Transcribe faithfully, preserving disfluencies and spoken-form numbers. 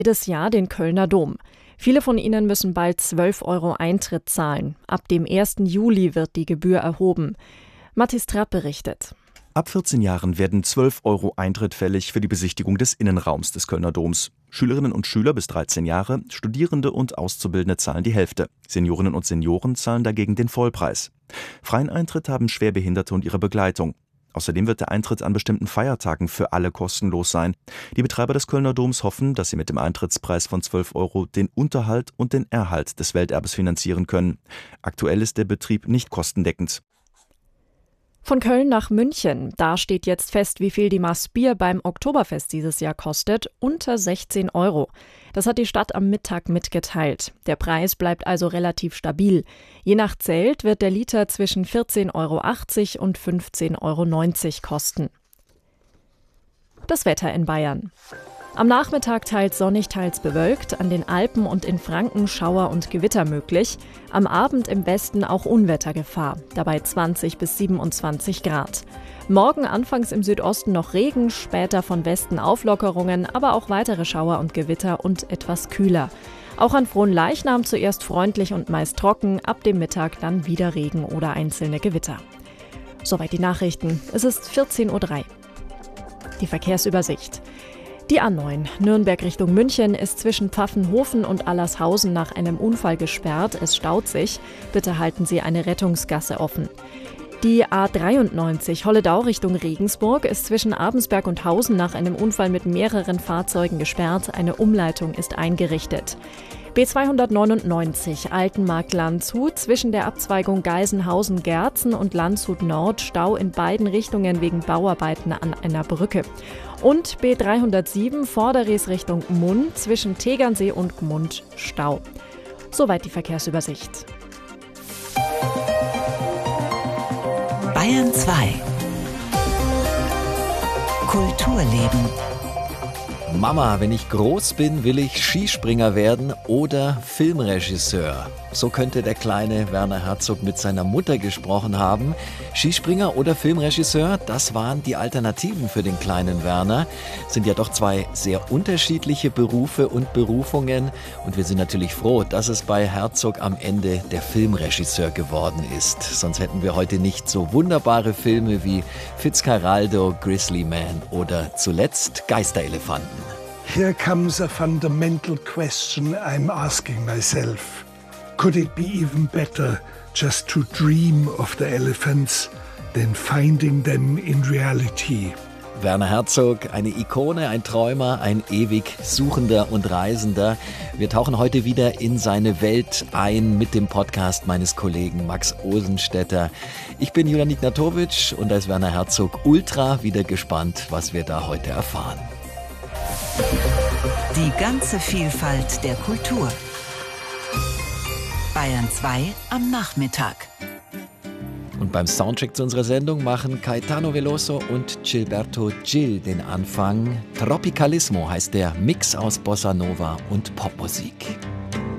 jedes Jahr den Kölner Dom. Viele von ihnen müssen bald zwölf Euro Eintritt zahlen. Ab dem ersten Juli wird die Gebühr erhoben. Mathis Trapp berichtet. Ab vierzehn Jahren werden zwölf Euro Eintritt fällig für die Besichtigung des Innenraums des Kölner Doms. Schülerinnen und Schüler bis dreizehn Jahre, Studierende und Auszubildende zahlen die Hälfte. Seniorinnen und Senioren zahlen dagegen den Vollpreis. Freien Eintritt haben Schwerbehinderte und ihre Begleitung. Außerdem wird der Eintritt an bestimmten Feiertagen für alle kostenlos sein. Die Betreiber des Kölner Doms hoffen, dass sie mit dem Eintrittspreis von zwölf Euro den Unterhalt und den Erhalt des Welterbes finanzieren können. Aktuell ist der Betrieb nicht kostendeckend. Von Köln nach München. Da steht jetzt fest, wie viel die Maß Bier beim Oktoberfest dieses Jahr kostet. Unter sechzehn Euro. Das hat die Stadt am Mittag mitgeteilt. Der Preis bleibt also relativ stabil. Je nach Zelt wird der Liter zwischen vierzehn Euro achtzig und fünfzehn Euro neunzig kosten. Das Wetter in Bayern. Am Nachmittag teils sonnig, teils bewölkt, an den Alpen und in Franken Schauer und Gewitter möglich. Am Abend im Westen auch Unwettergefahr, dabei zwanzig bis siebenundzwanzig Grad. Morgen anfangs im Südosten noch Regen, später von Westen Auflockerungen, aber auch weitere Schauer und Gewitter und etwas kühler. Auch an Fronleichnam zuerst freundlich und meist trocken, ab dem Mittag dann wieder Regen oder einzelne Gewitter. Soweit die Nachrichten. Es ist vierzehn Uhr drei. Die Verkehrsübersicht. Die A neun Nürnberg Richtung München ist zwischen Pfaffenhofen und Allershausen nach einem Unfall gesperrt. Es staut sich. Bitte halten Sie eine Rettungsgasse offen. Die A dreiundneunzig Holledau Richtung Regensburg ist zwischen Abensberg und Hausen nach einem Unfall mit mehreren Fahrzeugen gesperrt. Eine Umleitung ist eingerichtet. B zweihundertneunundneunzig Altenmarkt-Landshut zwischen der Abzweigung Geisenhausen-Gerzen und Landshut Nord Stau in beiden Richtungen wegen Bauarbeiten an einer Brücke. Und B dreihundertsieben Vorderries Richtung Gmund zwischen Tegernsee und Gmund Stau. Soweit die Verkehrsübersicht. Bayern zwei. Kulturleben. Mama, wenn ich groß bin, will ich Skispringer werden oder Filmregisseur. So könnte der kleine Werner Herzog mit seiner Mutter gesprochen haben. Skispringer oder Filmregisseur, das waren die Alternativen für den kleinen Werner. Sind ja doch zwei sehr unterschiedliche Berufe und Berufungen. Und wir sind natürlich froh, dass es bei Herzog am Ende der Filmregisseur geworden ist. Sonst hätten wir heute nicht so wunderbare Filme wie Fitzcarraldo, Grizzly Man oder zuletzt Geisterelefanten. Here comes a fundamental question I'm asking myself. Could it be even better just to dream of the elephants than finding them in reality? Werner Herzog, eine Ikone, ein Träumer, ein ewig Suchender und Reisender. Wir tauchen heute wieder in seine Welt ein mit dem Podcast meines Kollegen Max Osenstetter. Ich bin Julian Ignatowitsch und da ist Werner Herzog ultra wieder gespannt, was wir da heute erfahren. Die ganze Vielfalt der Kultur. Bayern zwei am Nachmittag. Und beim Soundcheck zu unserer Sendung machen Caetano Veloso und Gilberto Gil den Anfang. Tropicalismo heißt der Mix aus Bossa Nova und Popmusik.